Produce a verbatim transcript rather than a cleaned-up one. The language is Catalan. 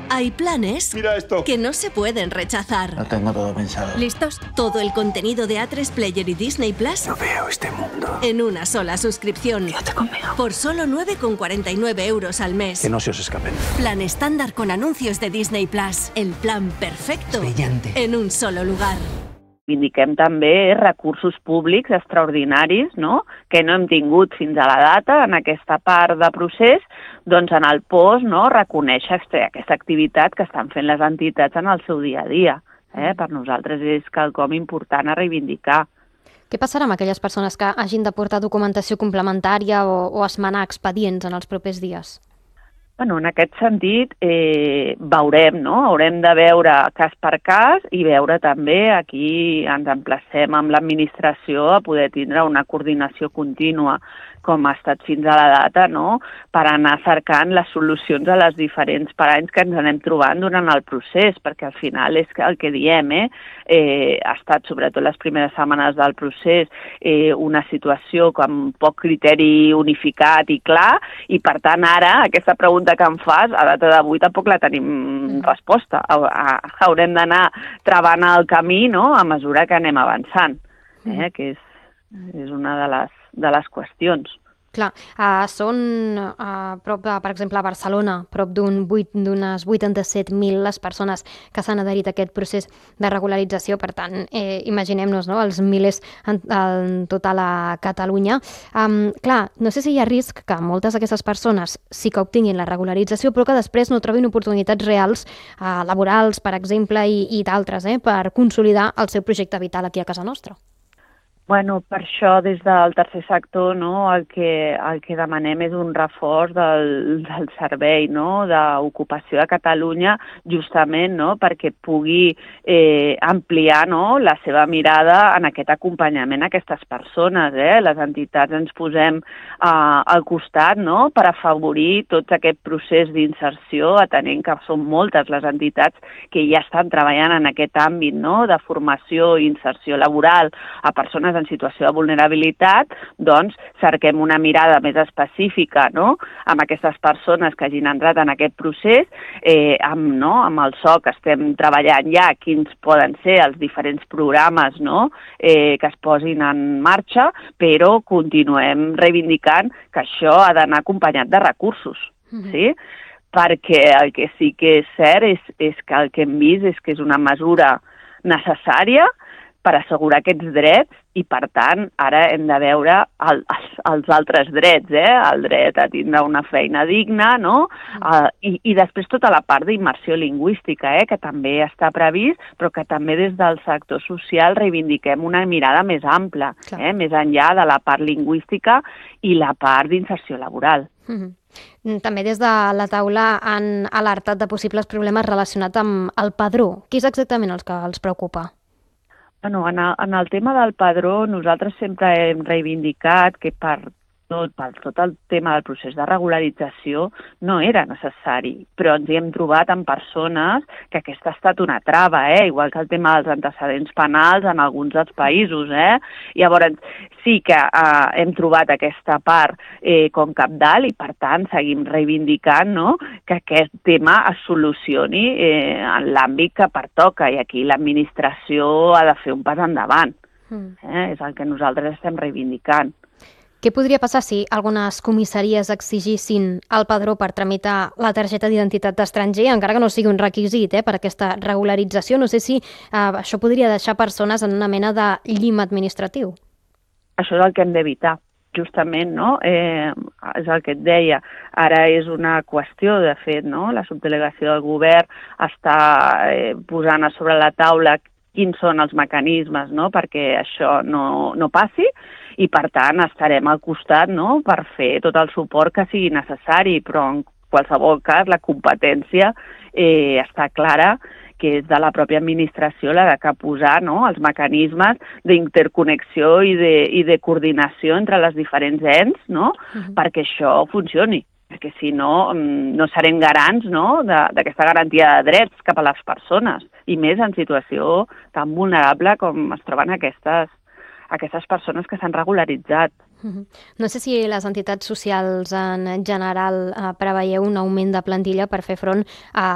Hay planes Mira esto. que no se pueden rechazar. Lo tengo todo pensado. ¿Listos? Todo el contenido de A tres Player y Disney Plus No veo este mundo. en una sola suscripción. Yo te conmigo. Por solo nueve con cuarenta y nueve euros al mes. Que no se os escapen. Plan estándar con anuncios de Disney Plus. El plan perfecto. Brillante. En un solo lugar. Reivindiquem també recursos públics extraordinaris, no?, que no hem tingut fins a la data en aquesta part de procés, doncs en el post, no?, reconèixer aquesta activitat que estan fent les entitats en el seu dia a dia. Eh? Per nosaltres és quelcom important a reivindicar. Què passarà amb aquelles persones que hagin de portar documentació complementària o, o esmenar expedients en els propers dies? Bueno, en aquest sentit, eh, veurem, no? Haurem de veure cas per cas i veure també, aquí ens emplacem amb l'administració a poder tindre una coordinació contínua com ha estat fins a la data, no?, per anar cercant les solucions a les diferents paranys que ens anem trobant durant el procés, perquè al final és el que diem, eh? Eh, ha estat, sobretot les primeres setmanes del procés, eh, una situació amb poc criteri unificat i clar, i per tant ara aquesta pregunta que em fas, a data d'avui tampoc la tenim mm. resposta. Haurem d'anar travant el camí, no?, a mesura que anem avançant, eh? Mm. que és, és una de les, de les qüestions. Clar, uh, són, uh, prop de, per exemple, a Barcelona, prop d'un d'unes vuitanta-set mil les persones que s'han adherit a aquest procés de regularització. Per tant, eh, imaginem-nos, no?, els milers en, en total a Catalunya. Um, clar, no sé si hi ha risc que moltes d'aquestes persones sí que obtinguin la regularització, però que després no trobin oportunitats reals, uh, laborals, per exemple, i, i d'altres, eh, per consolidar el seu projecte vital aquí a casa nostra. Bueno, per això des del tercer sector, no, el que, el que demanem és un reforç del, del servei, no, d'ocupació de Catalunya, justament, no, perquè pugui eh, ampliar, no, la seva mirada en aquest acompanyament a aquestes persones. Eh? Les entitats ens posem eh, al costat, no, per afavorir tot aquest procés d'inserció, atenent que són moltes les entitats que ja estan treballant en aquest àmbit, no, de formació i inserció laboral a persones en situació de vulnerabilitat, doncs cerquem una mirada més específica, no?, amb aquestes persones que hagin entrat en aquest procés, eh, amb, no, amb el S O C estem treballant ja quins poden ser els diferents programes, no?, eh, que es posin en marxa, però continuem reivindicant que això ha d'anar acompanyat de recursos, mm-hmm. sí? Perquè el que sí que és cert és, és que el que hem vist és que és una mesura necessària per assegurar aquests drets i, per tant, ara hem de veure el, els, els altres drets, eh? El dret a tindre una feina digna, no? Uh, i, I després tota la part d'immersió lingüística, eh? Que també està previst, però que també des del sector social reivindiquem una mirada més ampla, eh? Més enllà de la part lingüística i la part d'inserció laboral. Mm-hmm. També des de la taula han alertat de possibles problemes relacionats amb el padró. Qui és exactament els que els preocupa? Bueno, en el, en el tema del padró nosaltres sempre hem reivindicat que per tot, per tot el tema del procés de regularització no era necessari, però ens hi hem trobat amb persones que aquesta ha estat una trava, eh? Igual que el tema dels antecedents penals en alguns dels països. Eh? Llavors, sí que eh, hem trobat aquesta part eh, com cabdal i, per tant, seguim reivindicant, no?, que aquest tema es solucioni eh, en l'àmbit que pertoca, i aquí l'administració ha de fer un pas endavant. Mm. Eh? És el que nosaltres estem reivindicant. Què podria passar si algunes comissaries exigissin el padró per tramitar la targeta d'identitat d'estranger, encara que no sigui un requisit eh, per aquesta regularització? No sé si eh, això podria deixar persones en una mena de llim administratiu. Això és el que hem d'evitar, justament, no? Eh, és el que et deia. Ara és una qüestió, de fet, no? La subdelegació del govern està eh, posant a sobre la taula quins són els mecanismes, no?, perquè això no, no passi, i per tant estarem al costat, no?, per fer tot el suport que sigui necessari, però en qualsevol cas la competència eh, està clara que és de la pròpia administració la de que posar, no?, els mecanismes d'interconnexió i de, i de coordinació entre les diferents ens, no?, uh-huh. perquè això funcioni. Perquè si no, no serem garants, no?, d'aquesta garantia de drets cap a les persones, i més en situació tan vulnerable com es troben aquestes, aquestes persones que s'han regularitzat. No sé si les entitats socials en general eh, preveieu un augment de plantilla per fer front a